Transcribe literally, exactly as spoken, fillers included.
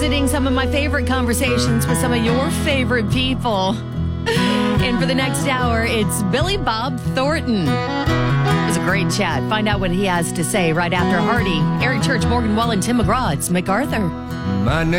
Visiting some of my favorite conversations with some of your favorite people. And for the next hour, it's Billy Bob Thornton. It was a great chat. Find out what he has to say right after Hardy, Eric Church, Morgan Wallen, Tim McGraw. It's MacArthur. My name